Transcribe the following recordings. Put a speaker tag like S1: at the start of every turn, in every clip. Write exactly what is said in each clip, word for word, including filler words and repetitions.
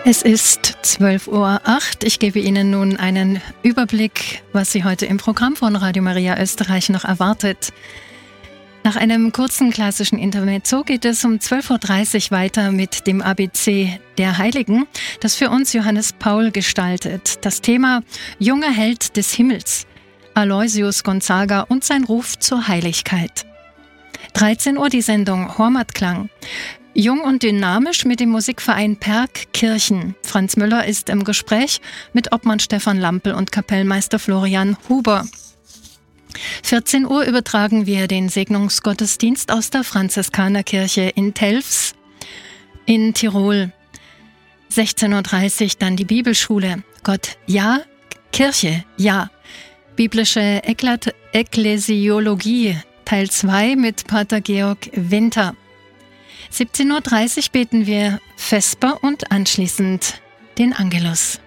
S1: Es ist zwölf Uhr acht. Ich gebe Ihnen nun einen Überblick, was Sie heute im Programm von Radio Maria Österreich noch erwartet. Nach einem kurzen klassischen Intermezzo geht es um zwölf Uhr dreißig weiter mit dem A B C der Heiligen, das für uns Johannes Paul gestaltet. Das Thema Junger Held des Himmels, Aloysius Gonzaga und sein Ruf zur Heiligkeit. dreizehn Uhr die Sendung Hormatklang. Jung und dynamisch mit dem Musikverein Perg Kirchen. Franz Müller ist im Gespräch mit Obmann Stefan Lampel und Kapellmeister Florian Huber. vierzehn Uhr übertragen wir den Segnungsgottesdienst aus der Franziskanerkirche in Telfs in Tirol. sechzehn Uhr dreißig dann die Bibelschule. Gott ja, Kirche ja. Biblische Eklat- Ekklesiologie Teil zwei mit Pater Georg Winter. siebzehn Uhr dreißig beten wir Vesper und anschließend den Angelus.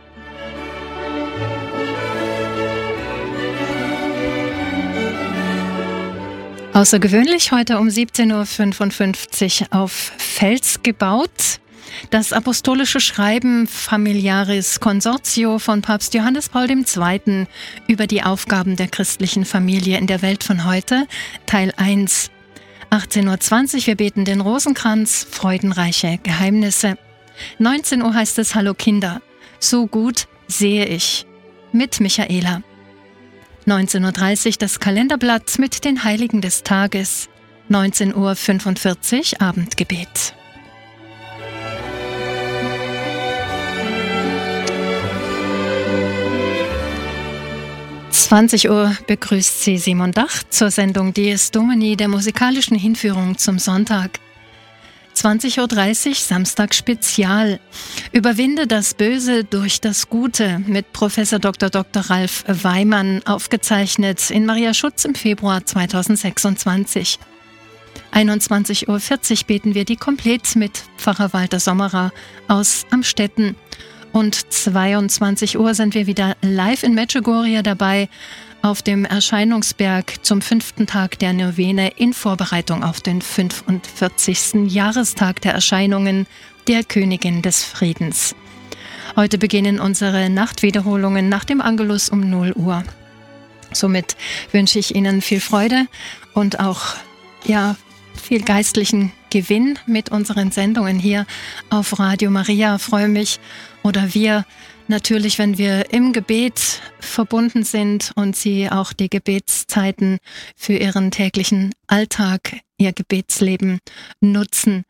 S1: Außergewöhnlich heute um siebzehn Uhr fünfundfünfzig auf Fels gebaut. Das apostolische Schreiben Familiaris Consortio von Papst Johannes Paul der Zweite. über die Aufgaben der christlichen Familie in der Welt von heute, Teil eins. achtzehn Uhr zwanzig, wir beten den Rosenkranz, freudenreiche Geheimnisse. neunzehn Uhr heißt es Hallo Kinder, so gut sehe ich, mit Michaela. neunzehn Uhr dreißig das Kalenderblatt mit den Heiligen des Tages. neunzehn Uhr fünfundvierzig Abendgebet. zwanzig Uhr begrüßt Sie Simon Dach zur Sendung Dies Domini, der musikalischen Hinführung zum Sonntag. zwanzig Uhr dreißig Samstag Spezial. Überwinde das Böse durch das Gute mit Professor Doktor Doktor Ralf Weimann, aufgezeichnet in Maria Schutz im Februar zweitausendsechsundzwanzig. einundzwanzig Uhr vierzig beten wir die Komplett mit Pfarrer Walter Sommerer aus Amstetten. Und zweiundzwanzig Uhr sind wir wieder live in Medjugorje dabei auf dem Erscheinungsberg zum fünften Tag der Novene in Vorbereitung auf den fünfundvierzigsten Jahrestag der Erscheinungen der Königin des Friedens. Heute beginnen unsere Nachtwiederholungen nach dem Angelus um null Uhr. Somit wünsche ich Ihnen viel Freude und auch ja, viel geistlichen Gewinn mit unseren Sendungen hier auf Radio Maria. Ich freue mich, oder wir natürlich, wenn wir im Gebet verbunden sind und Sie auch die Gebetszeiten für Ihren täglichen Alltag, Ihr Gebetsleben nutzen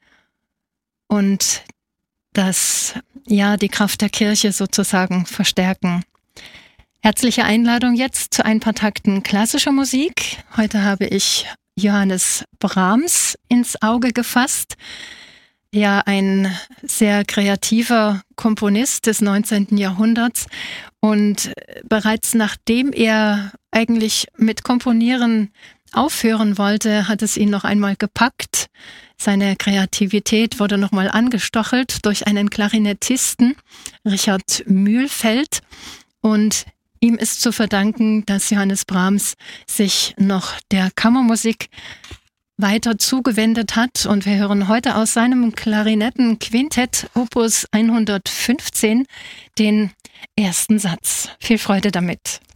S1: und das, ja, die Kraft der Kirche sozusagen verstärken. Herzliche Einladung jetzt zu ein paar Takten klassischer Musik. Heute habe ich Johannes Brahms ins Auge gefasst. Ja, ein sehr kreativer Komponist des neunzehnten Jahrhunderts. Und bereits nachdem er eigentlich mit Komponieren aufhören wollte, hat es ihn noch einmal gepackt. Seine Kreativität wurde nochmal angestochelt durch einen Klarinettisten, Richard Mühlfeld. Und ihm ist zu verdanken, dass Johannes Brahms sich noch der Kammermusik weiter zugewendet hat. Und wir hören heute aus seinem Klarinettenquintett Opus hundertfünfzehn den ersten Satz. Viel Freude damit.